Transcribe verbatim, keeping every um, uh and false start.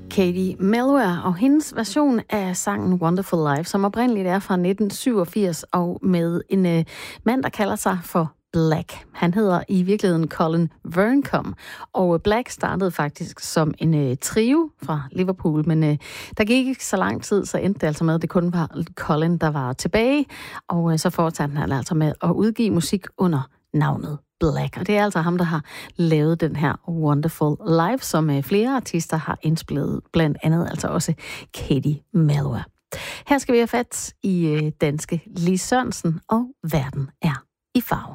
Katie Melua og hendes version af sangen Wonderful Life, som oprindeligt er fra nitten syvogfirs, og med en øh, mand, der kalder sig for Black. Han hedder i virkeligheden Colin Verncombe, og Black startede faktisk som en øh, trio fra Liverpool, men øh, der gik ikke så lang tid, så endte det altså med, at det kun var Colin, der var tilbage, og øh, så fortsatte han altså med at udgive musik under navnet Black. Og det er altså ham, der har lavet den her Wonderful Life, som øh, flere artister har indspillet, blandt andet altså også Katie Melua. Her skal vi have fat i øh, danske Lis Sørensen, og Verden er i farve.